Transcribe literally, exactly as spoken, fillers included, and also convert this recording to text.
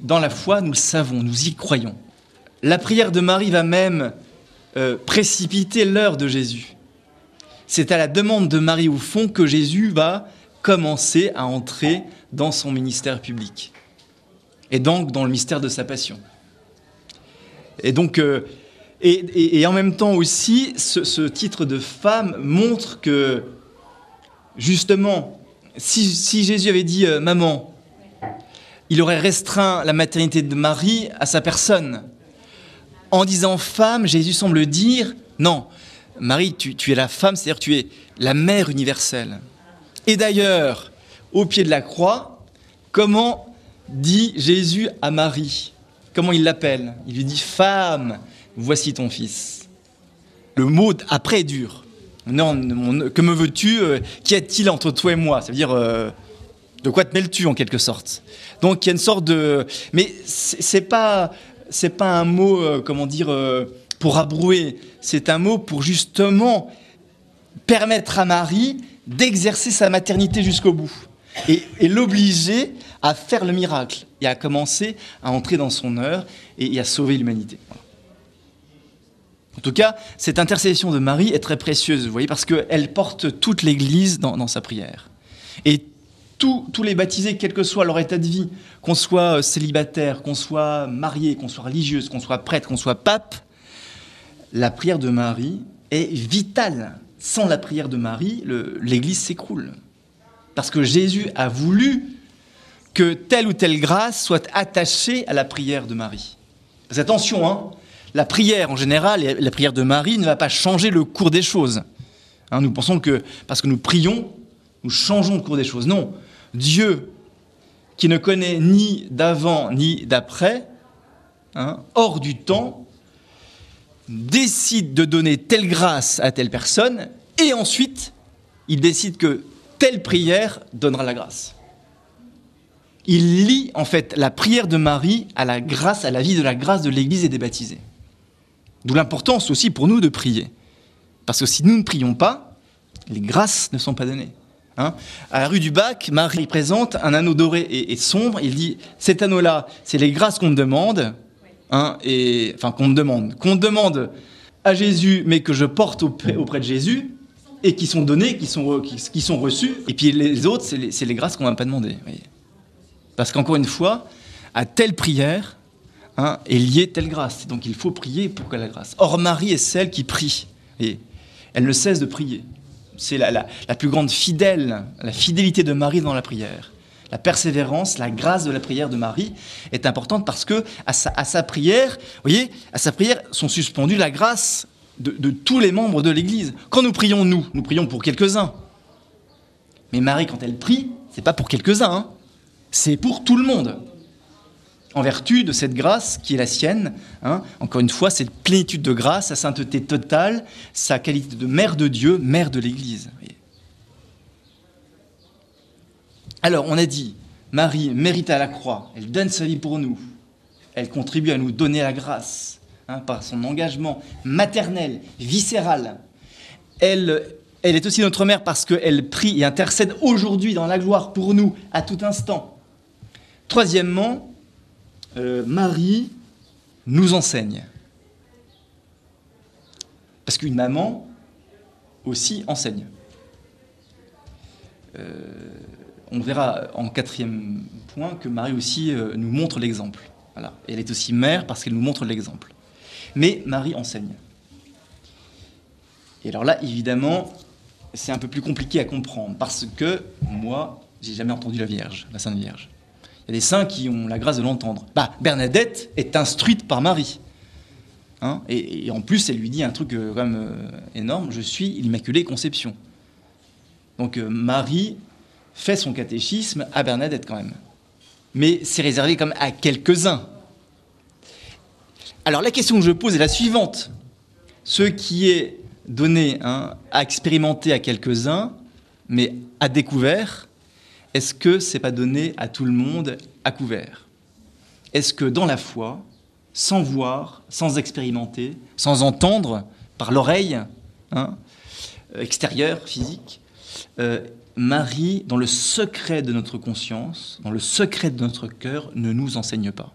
dans la foi, nous le savons, nous y croyons. La prière de Marie va même euh, précipiter l'heure de Jésus. C'est à la demande de Marie, au fond, que Jésus va commencer à entrer dans son ministère public. Et donc dans le mystère de sa passion. Et donc, euh, et, et, et en même temps aussi, ce, ce titre de femme montre que, justement, si, si Jésus avait dit euh, « maman », il aurait restreint la maternité de Marie à sa personne. En disant « femme », Jésus semble dire « non, Marie, tu, tu es la femme, c'est-à-dire tu es la mère universelle ». Et d'ailleurs, au pied de la croix, comment dit Jésus à Marie? Comment il l'appelle? Il lui dit « femme, voici ton fils ». Le mot après est dur. Non, mon, que me veux-tu? Qu'y a-t-il entre toi et moi? Ça veut dire euh, de quoi te mêles-tu en quelque sorte? Donc il y a une sorte de, mais c'est, c'est pas, c'est pas un mot, euh, comment dire, euh, pour abrouer. C'est un mot pour justement permettre à Marie d'exercer sa maternité jusqu'au bout et, et l'obliger à faire le miracle et à commencer à entrer dans son heure et, et à sauver l'humanité. Voilà. En tout cas, cette intercession de Marie est très précieuse, vous voyez, parce qu'elle porte toute l'Église dans, dans sa prière. Et tous, tous les baptisés, quel que soit leur état de vie, qu'on soit célibataire, qu'on soit marié, qu'on soit religieuse, qu'on soit prêtre, qu'on soit pape, la prière de Marie est vitale. Sans la prière de Marie, le, l'Église s'écroule. Parce que Jésus a voulu que telle ou telle grâce soit attachée à la prière de Marie. Parce que attention, hein, la prière en général, et la prière de Marie ne va pas changer le cours des choses. Hein, nous pensons que parce que nous prions, nous changeons le cours des choses. Non, Dieu, qui ne connaît ni d'avant ni d'après, hein, hors du temps, décide de donner telle grâce à telle personne, et ensuite, il décide que telle prière donnera la grâce. Il lie en fait la prière de Marie à la grâce, à la vie de la grâce de l'Église et des baptisés. D'où l'importance aussi pour nous de prier. Parce que si nous ne prions pas, les grâces ne sont pas données. Hein, à la rue du Bac, Marie présente un anneau doré et, et sombre. Il dit, cet anneau-là, c'est les grâces qu'on me demande, hein, et, enfin qu'on me demande, qu'on demande à Jésus, mais que je porte auprès, auprès de Jésus, et qui sont données, qui sont, qui, qui sont reçues. Et puis les autres, c'est les, c'est les grâces qu'on ne m'a pas demandées. Voyez. Parce qu'encore une fois, à telle prière, hein, est liée telle grâce. Donc il faut prier pour que la grâce. Or, Marie est celle qui prie. Et elle ne cesse de prier. C'est la, la, la plus grande fidèle, la fidélité de Marie dans la prière. La persévérance, la grâce de la prière de Marie est importante parce que à sa, à sa prière, vous voyez, à sa prière sont suspendues la grâce de, de tous les membres de l'Église. Quand nous prions, nous, nous prions pour quelques-uns. Mais Marie, quand elle prie, c'est pas pour quelques-uns, hein, c'est pour tout le monde. En vertu de cette grâce qui est la sienne, hein, encore une fois, cette plénitude de grâce, sa sainteté totale, sa qualité de mère de Dieu, mère de l'Église. Alors, on a dit, Marie mérite à la croix, elle donne sa vie pour nous, elle contribue à nous donner la grâce, hein, par son engagement maternel, viscéral. Elle, elle est aussi notre mère parce qu'elle prie et intercède aujourd'hui dans la gloire pour nous, à tout instant. Troisièmement, Euh, Marie nous enseigne. Parce qu'une maman aussi enseigne. Euh, on verra en quatrième point que Marie aussi euh, nous montre l'exemple. Voilà. Et elle est aussi mère parce qu'elle nous montre l'exemple. Mais Marie enseigne. Et alors là, évidemment, c'est un peu plus compliqué à comprendre parce que moi, j'ai jamais entendu la Vierge, la Sainte Vierge. Il y a des saints qui ont la grâce de l'entendre. Bah, Bernadette est instruite par Marie. Hein, et, et en plus, elle lui dit un truc euh, quand même euh, énorme, je suis l'Immaculée Conception. Donc euh, Marie fait son catéchisme à Bernadette quand même. Mais c'est réservé comme à quelques-uns. Alors la question que je pose est la suivante. Ce qui est donné, hein, à expérimenter à quelques-uns, mais à découvert, est-ce que ce n'est pas donné à tout le monde à couvert? Est-ce que dans la foi, sans voir, sans expérimenter, sans entendre, par l'oreille, hein, extérieure, physique, euh, Marie, dans le secret de notre conscience, dans le secret de notre cœur, ne nous enseigne pas?